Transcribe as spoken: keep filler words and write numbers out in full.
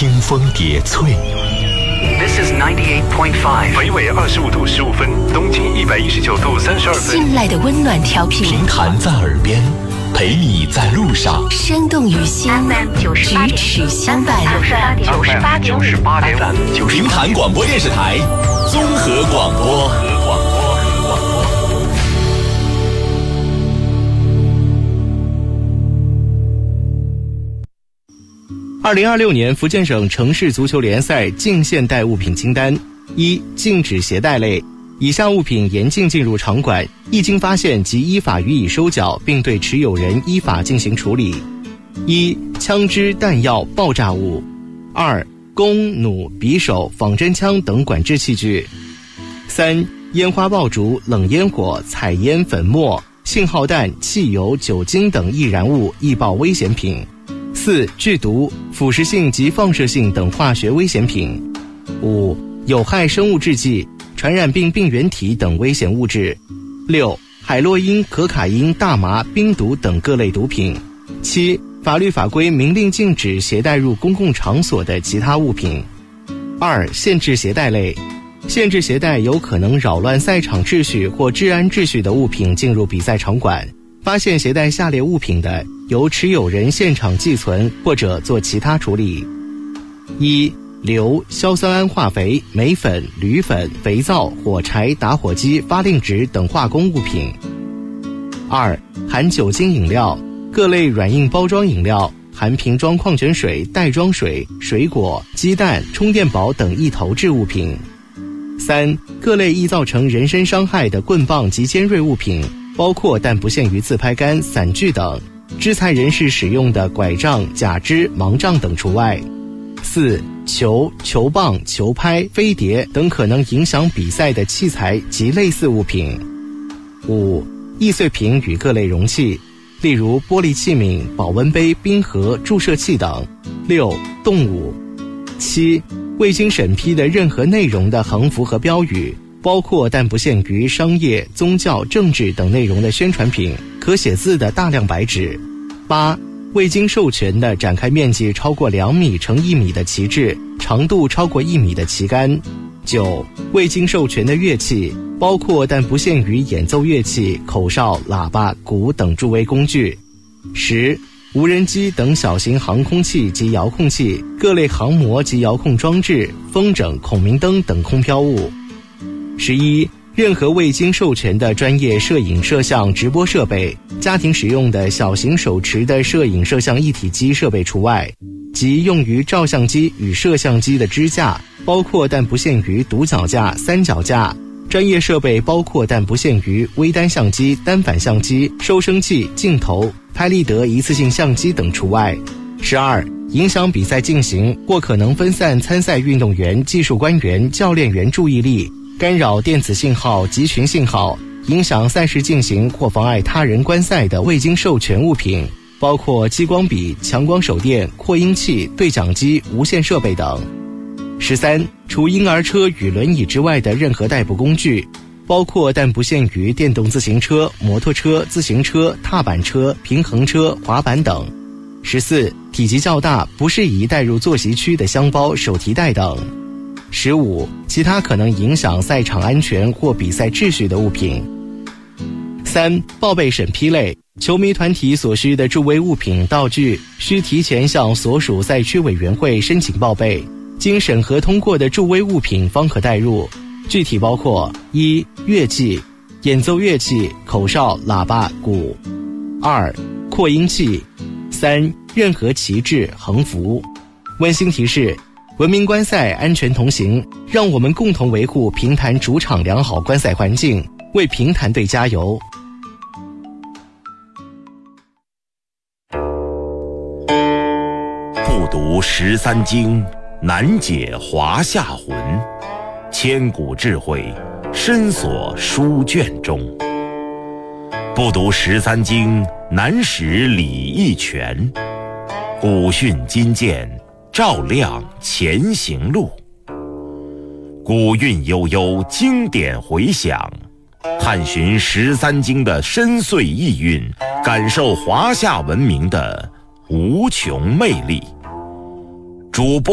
清风叠翠。 This is ninety-eight point five。 北纬二十五度十五分，东经一百一十九度三十二分。 信赖的温暖调频， 评弹在耳边，陪你在路上。 生动于心，咫尺相伴。 九十八点五，九十八点五， 评弹广播电视台综合广播。 二零二六年福建省城市足球联赛禁现代物品清单：一、禁止携带类，以下物品严禁进入场馆，一经发现即依法予以收缴，并对持有人依法进行处理。一、枪支、弹药、爆炸物；二、弓、弩、匕首、仿真枪等管制器具；三、烟花爆竹、冷烟火、彩烟、粉末、信号弹、汽油、酒精等易燃物、易爆危险品；四、剧毒、腐蚀性及放射性等化学危险品；五、有害生物制剂、传染病病原体等危险物质；六、海洛因、可卡因、大麻、冰毒等各类毒品；七、法律法规明令禁止携带入公共场所的其他物品。二、限制携带类，限制携带有可能扰乱赛场秩序或治安秩序的物品进入比赛场馆，发现携带下列物品的，由持有人现场寄存或者做其他处理。一、硫、硝酸铵化肥、镁粉、铝粉、肥皂、火柴、打火机、发令纸等化工物品。二、含酒精饮料，各类软硬包装饮料，含瓶装矿泉水、袋装水、水果、鸡蛋、充电宝等易投掷物品。三、各类易造成人身伤害的棍棒及尖锐物品，包括但不限于自拍杆、伞具等，肢残人士使用的拐杖、假肢、盲杖等除外。四、球、球棒、球拍、飞碟等可能影响比赛的器材及类似物品。五、易碎品与各类容器，例如玻璃器皿、保温杯、冰盒、注射器等。六、动物。七、未经审批的任何内容的横幅和标语，包括但不限于商业、宗教、政治等内容的宣传品，可写字的大量白纸。八、未经授权的展开面积超过两米乘一米的旗帜，长度超过一米的旗杆。九、未经授权的乐器，包括但不限于演奏乐器、口哨、喇叭、鼓等助威工具。十、无人机等小型航空器及遥控器，各类航模及遥控装置、风筝、孔明灯等空飘物。十一、任何未经授权的专业摄影摄像直播设备，家庭使用的小型手持的摄影摄像一体机设备除外，及用于照相机与摄像机的支架，包括但不限于独脚架、三脚架。专业设备包括但不限于微单相机、单反相机、收声器、镜头、拍立得一次性相机等除外。十二、影响比赛进行或可能分散参赛运动员、技术官员、教练员注意力，干扰电子信号、集群信号，影响赛事进行或妨碍他人观赛的未经授权物品，包括激光笔、强光手电、扩音器、对讲机、无线设备等。十三、除婴儿车与轮椅之外的任何代步工具，包括但不限于电动自行车、摩托车、自行车、踏板车、平衡车、滑板等。十四、体积较大，不适宜带入坐席区的箱包、手提袋等。十五、其他可能影响赛场安全或比赛秩序的物品。三、报备审批类，球迷团体所需的助威物品、道具，需提前向所属赛区委员会申请报备，经审核通过的助威物品方可带入，具体包括：一、乐器，演奏乐器，口哨、喇叭、鼓；二、扩音器；三、任何旗帜、横幅。温馨提示：文明观赛，安全同行，让我们共同维护评弹主场良好观赛环境，为评弹队加油。 不读十三经，难解华夏魂。千古智慧，深锁书卷中。不读十三经，难识礼义权。古训今鉴，照亮前行路。古韵悠悠，经典回响，探寻十三经的深邃意蕴，感受华夏文明的无穷魅力。主播